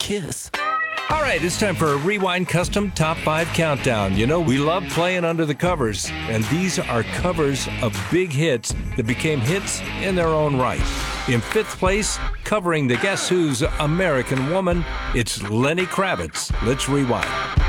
kiss. All right, it's time for a Rewind Custom Top 5 Countdown. You know, we love playing under the covers, and these are covers of big hits that became hits in their own right. In fifth place, covering the Guess Who's American Woman, it's Lenny Kravitz. Let's rewind.